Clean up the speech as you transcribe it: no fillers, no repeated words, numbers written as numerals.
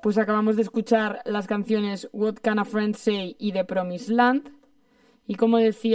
Pues acabamos de escuchar las canciones What Can a Friend Say y The Promised Land. Y como decía